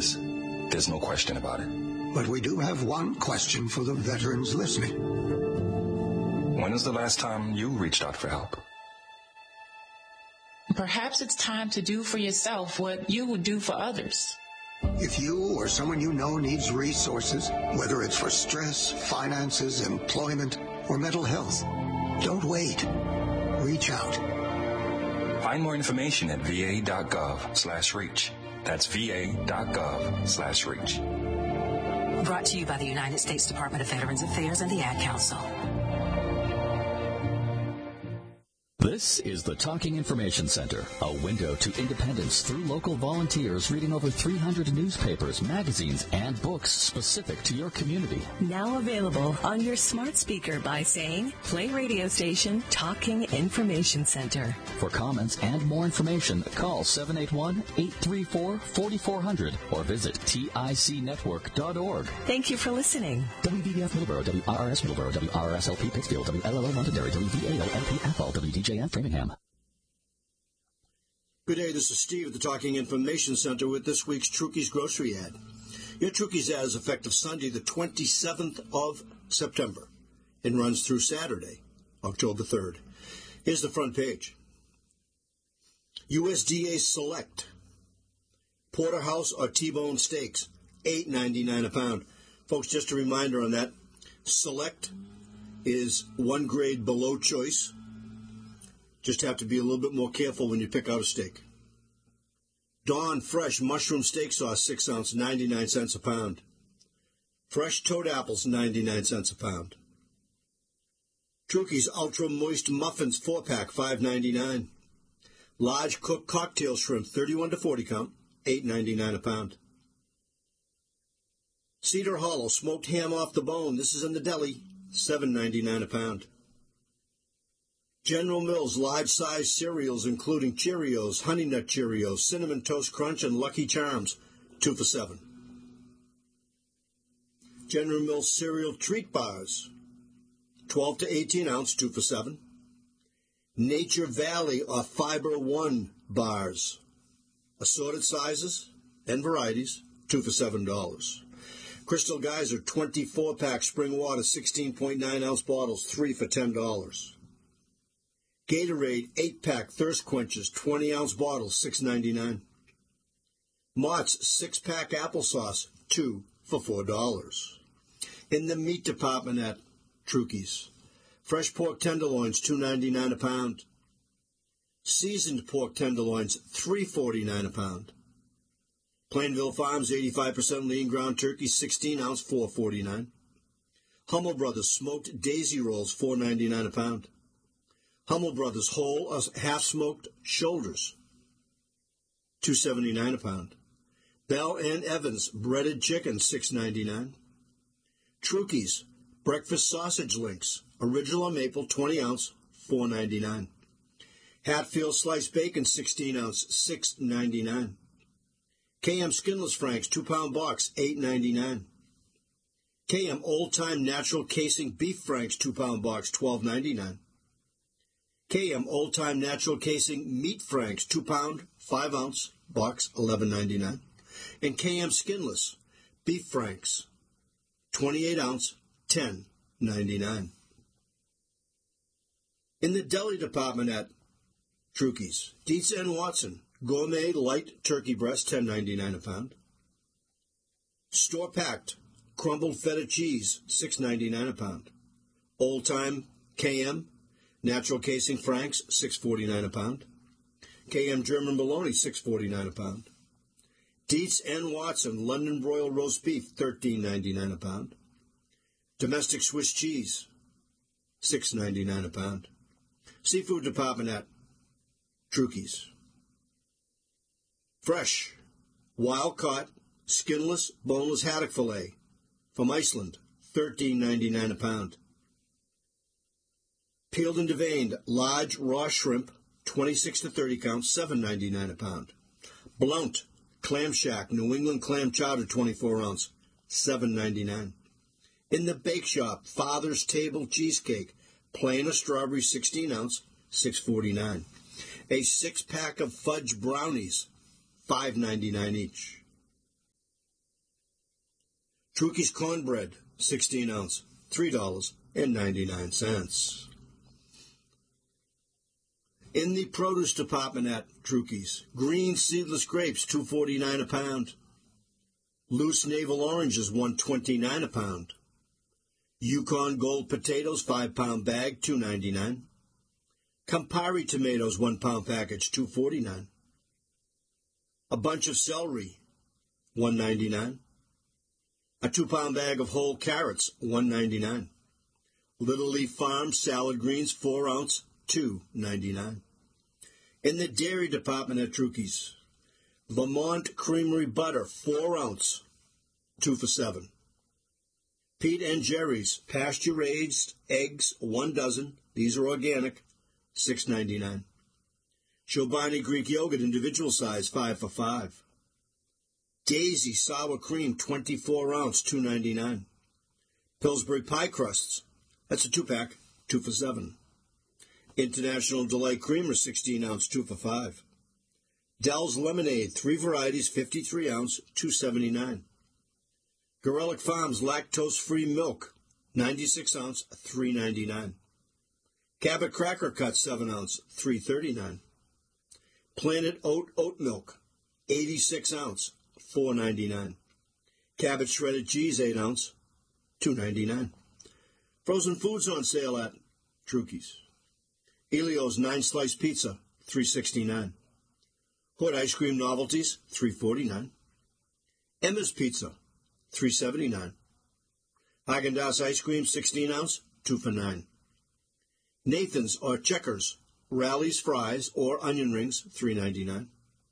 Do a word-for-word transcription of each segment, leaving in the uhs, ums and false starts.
services. There's no question about it. But we do have one question for the veterans listening. When was the last time you reached out for help? Perhaps it's time to do for yourself what you would do for others. If you or someone you know needs resources, whether it's for stress, finances, employment, or mental health, don't wait. Reach out. Find more information at va.gov slash reach. That's va.gov slash reach. Brought to you by the United States Department of Veterans Affairs and the Ad Council. This is the Talking Information Center, a window to independence through local volunteers reading over three hundred newspapers, magazines, and books specific to your community. Now available on your smart speaker by saying, play radio station Talking Information Center. For comments and more information, call seven eight one, eight three four, four four zero zero or visit tic network dot org. Thank you for listening. W B B F Middleborough, W R R S Middleborough, W R R S L P Pittsfield, W L L O Londonderry, W V A L L P Athol, W D J N Framingham. Good day, this is Steve at the Talking Information Center with this week's Trukey's Grocery Ad. Your Trukey's Ad is effective Sunday, the twenty-seventh of September, and runs through Saturday, October third. Here's the front page. U S D A Select Porterhouse or T-bone steaks, eight ninety-nine a pound. Folks, just a reminder on that. Select is one grade below choice. Just have to be a little bit more careful when you pick out a steak. Dawn Fresh Mushroom Steak Sauce, six ounce, ninety-nine cents a pound. Fresh Toad Apples, ninety-nine cents a pound. Trukey's Ultra Moist Muffins, four pack, five ninety-nine. Large Cooked Cocktail Shrimp, thirty-one to forty count, eight ninety-nine a pound. Cedar Hollow Smoked Ham Off the Bone, this is in the deli, seven ninety-nine a pound. General Mills large-size cereals, including Cheerios, Honey Nut Cheerios, Cinnamon Toast Crunch, and Lucky Charms, two for seven. General Mills cereal treat bars, twelve to eighteen ounce, two for seven. Nature Valley or Fiber One bars, assorted sizes and varieties, two for seven dollars. Crystal Geyser twenty-four pack spring water, sixteen point nine ounce bottles, three for ten dollars. Gatorade eight pack thirst quenchers, twenty ounce bottles, six ninety-nine. Mott's six pack applesauce, two for four dollars. In the meat department at Trukey's, fresh pork tenderloins, two ninety-nine a pound. Seasoned pork tenderloins, three forty-nine a pound. Plainville Farms eighty-five percent lean ground turkey, sixteen ounce, four forty-nine. Hummel Brothers smoked daisy rolls, four ninety-nine a pound. Hummel Brothers whole or half-smoked shoulders, two seventy-nine a pound. Bell and Evans breaded chicken, six ninety-nine. Trukey's breakfast sausage links, original or maple, twenty ounce, four ninety-nine. Hatfield sliced bacon, sixteen ounce, six ninety-nine. K M Skinless Franks, two pound box, eight ninety-nine. K M Old Time Natural Casing Beef Franks, two pound box, twelve ninety-nine. K M Old Time Natural Casing Meat Franks, two pound, five ounce, box, eleven ninety-nine. And K M Skinless Beef Franks, twenty-eight ounce, ten ninety-nine. In the deli department at Trukey's, Dietz and Watson Gourmet Light Turkey Breast, ten ninety-nine a pound. Store packed crumbled feta cheese, six ninety-nine a pound. Old Time K M Natural Casing Franks, six forty-nine a pound. K M German Bologna, six forty-nine a pound. Dietz and Watson London Broil Roast Beef, thirteen ninety-nine a pound. Domestic Swiss Cheese, six ninety-nine a pound. Seafood department at Trukey's. Fresh, wild-caught, skinless, boneless haddock fillet from Iceland, thirteen ninety-nine a pound. Peeled and deveined, large raw shrimp, twenty-six to thirty count, seven ninety-nine a pound. Blount, Clam Shack, New England clam chowder, twenty-four ounce, seven ninety-nine. In the bake shop, Father's Table cheesecake, plain or strawberry, sixteen ounce, six forty-nine. A six pack of fudge brownies, five ninety-nine each. Trukey's cornbread, sixteen ounce, three dollars and ninety-nine cents. In the produce department at Trukey's, green seedless grapes, two forty-nine a pound. Loose navel oranges, one twenty-nine a pound. Yukon Gold potatoes, five pound bag, two ninety-nine. Campari tomatoes, one pound package, two forty-nine. A bunch of celery, one ninety-nine. A two pound bag of whole carrots, one ninety-nine. Little Leaf Farm salad greens, four ounce, two ninety-nine. In the dairy department at Trukey's, Vermont Creamery butter, four ounce, two for seven. Pete and Jerry's pasture-raised eggs, one dozen. These are organic, six ninety-nine. Chobani Greek yogurt, individual size, five for five. Daisy sour cream, twenty-four ounce, two ninety-nine. Pillsbury pie crusts, that's a two-pack, two for seven. International Delight Creamer, sixteen ounce, two for five. Dell's Lemonade, three varieties, fifty-three ounce, two seventy-nine. Gorelick Farms lactose-free milk, ninety-six ounce, three ninety-nine. Cabot Cracker Cut, seven ounce, three thirty-nine. Planet Oat Oat Milk, eighty-six ounce, four ninety-nine. Cabot Shredded Cheese, eight ounce, two ninety-nine. Frozen foods on sale at Trukey's. Elio's nine-slice pizza, three sixty-nine. Hood Ice Cream Novelties, three forty-nine. Emma's Pizza, three seventy-nine. Haagen-Dazs Ice Cream, sixteen ounce, two for nine. Nathan's or Checkers, Rally's Fries or Onion Rings, three ninety-nine.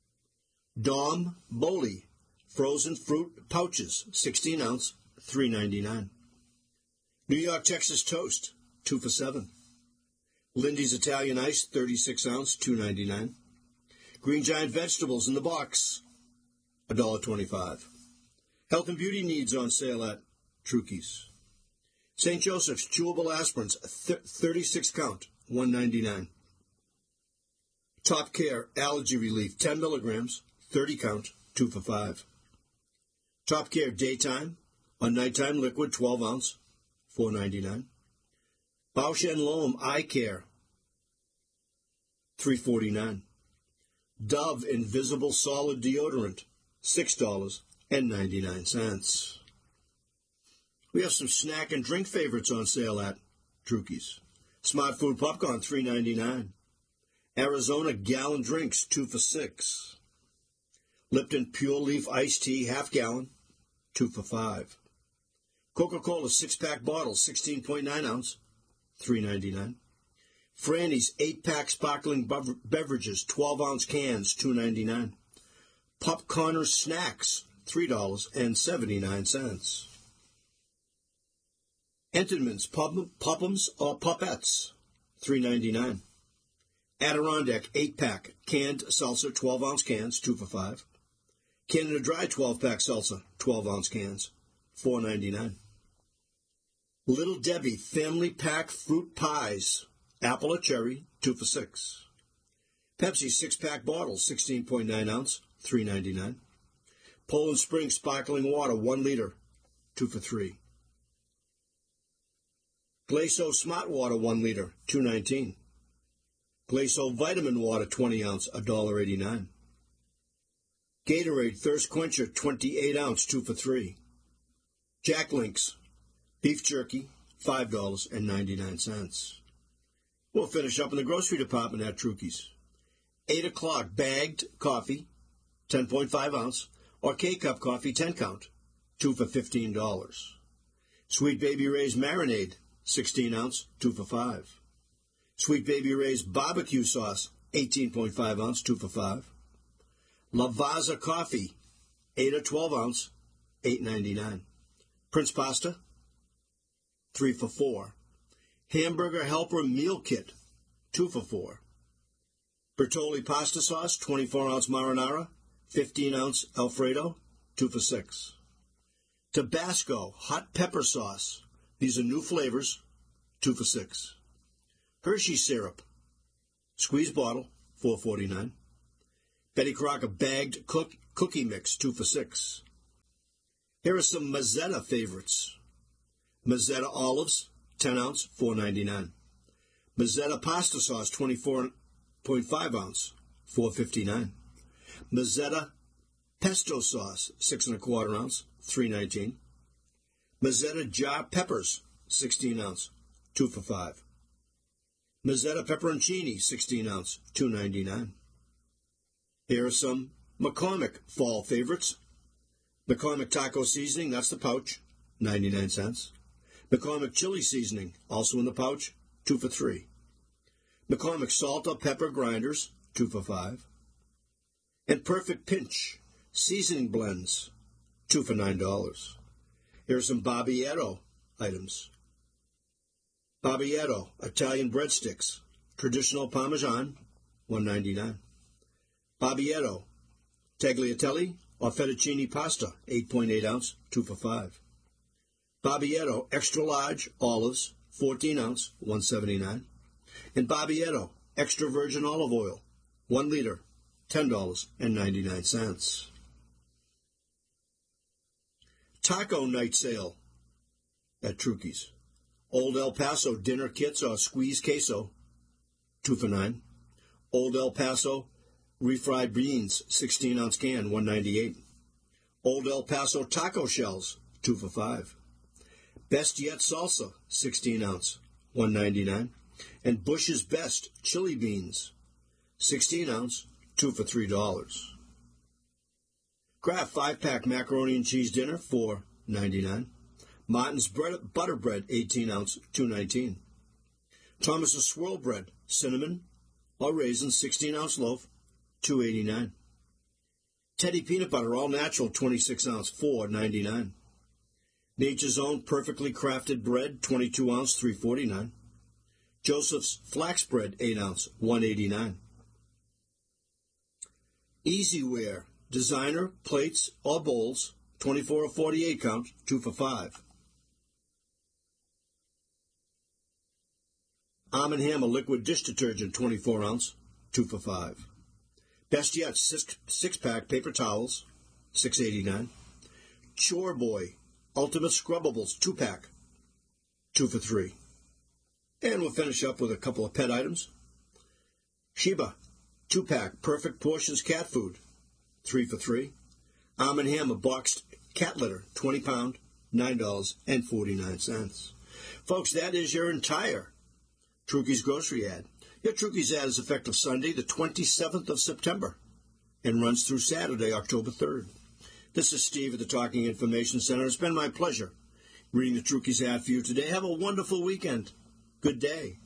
Dom Boli, Frozen Fruit Pouches, sixteen ounce, three ninety-nine. New York Texas Toast, two for seven. Lindy's Italian Ice, thirty-six ounce, two ninety-nine. Green Giant Vegetables in the box, one dollar twenty-five. Health and beauty needs on sale at Trukey's. Saint Joseph's chewable aspirins, thirty-six count, one ninety-nine. Top Care Allergy Relief, ten milligrams, thirty count, two for five. Top Care Daytime or Nighttime Liquid, twelve ounce, four ninety-nine. Bausch and Lomb Eye Care, three forty-nine. Dove Invisible Solid Deodorant, six dollars and ninety-nine cents. We have some snack and drink favorites on sale at Trukey's. Smart Food Popcorn, three ninety-nine. Arizona Gallon Drinks, two for six. Lipton Pure Leaf Iced Tea, half gallon, two for five. Coca-Cola six-pack bottle, sixteen point nine ounce, three ninety-nine. Franny's eight-pack sparkling bev- beverages, twelve ounce cans, two ninety-nine. Popcorners Snacks, three dollars and seventy-nine cents. Entenmann's Pop- Pop'ems or Popettes, three ninety-nine. Adirondack eight-pack canned salsa, twelve ounce cans, two for five. Canada Dry twelve-pack salsa, twelve ounce cans, four ninety-nine. Little Debbie Family Pack Fruit Pies, apple or cherry, two for six. Pepsi six-pack bottle, sixteen point nine ounce, three ninety-nine. Poland Spring Sparkling Water, one liter, two for three. Glaso Smart Water, one liter, two nineteen. Glaso Vitamin Water, twenty ounce, one dollar eighty-nine. Gatorade Thirst Quencher, twenty-eight ounce, two for three. Jack Links Beef Jerky, five dollars and ninety-nine cents. We'll finish up in the grocery department at Trukey's. eight o'clock bagged coffee, ten point five ounce, or K-Cup coffee, ten count, two for fifteen dollars. Sweet Baby Ray's marinade, sixteen ounce, two for five. Sweet Baby Ray's barbecue sauce, eighteen point five ounce, two for five. Lavazza coffee, eight or twelve ounce, eight ninety-nine. Prince pasta, three for four. Hamburger Helper meal kit, two for four. Bertolli pasta sauce, twenty-four ounce marinara, fifteen ounce Alfredo, two for six. Tabasco hot pepper sauce, these are new flavors, two for six. Hershey syrup, squeeze bottle, four forty-nine. Betty Crocker bagged cook, cookie mix, two for six. Here are some Mazzetta favorites. Mazzetta olives, ten ounce, four ninety-nine. Mazzetta pasta sauce, twenty-four point five ounce, four fifty-nine. Mazzetta pesto sauce, six and a quarter ounce, three nineteen. Mazzetta jar peppers, sixteen ounce, two for five. Mazzetta pepperoncini, sixteen ounce, two ninety-nine. Here are some McCormick fall favorites. McCormick taco seasoning, that's the pouch, ninety-nine cents. McCormick chili seasoning, also in the pouch, two for three. McCormick salt or pepper grinders, two for five. And Perfect Pinch seasoning blends, two for nine dollars. Here's some Barbietto items. Barbietto Italian breadsticks, traditional Parmesan, one ninety-nine. Barbietto tagliatelle or fettuccine pasta, eight point eight ounce, two for five. Barbietto extra large olives, fourteen ounce, one seventy-nine. And Barbietto extra virgin olive oil, one liter, ten dollars and ninety-nine cents. Taco night sale at Trucchi's. Old El Paso dinner kits or squeeze queso, two for nine. Old El Paso refried beans, sixteen ounce can, one ninety-eight. Old El Paso taco shells, two for five. Best Yet salsa, sixteen ounce, one ninety-nine. And Bush's Best chili beans, sixteen ounce, two for three dollars. Kraft five pack macaroni and cheese dinner, four ninety-nine. Martin's bread, butter bread, eighteen ounce, two nineteen. Thomas's swirl bread, cinnamon or raisin, sixteen ounce loaf, two eighty-nine. Teddy peanut butter, all natural, twenty-six ounce, four ninety-nine. Nature's Own perfectly crafted bread, twenty-two ounce, three forty-nine. Joseph's flax bread, eight ounce, one eighty-nine. Easyware designer plates or bowls, twenty-four or forty-eight count, two for five. Arm and Hammer liquid dish detergent, twenty-four ounce, two for five. Best Yet six, six pack paper towels, six eighty-nine. Chore Boy Ultimate Scrubbables two pack, two for three. And we'll finish up with a couple of pet items. Sheba two pack Perfect Portions cat food, three for three. Arm and Hammer boxed cat litter, twenty pound, nine dollars and forty-nine cents. Folks, that is your entire Trucchi's grocery ad. Your Trucchi's ad is effective Sunday, the twenty-seventh of September, and runs through Saturday, October third. This is Steve at the Talking Information Center. It's been my pleasure reading the Trucchi's ad for you today. Have a wonderful weekend. Good day.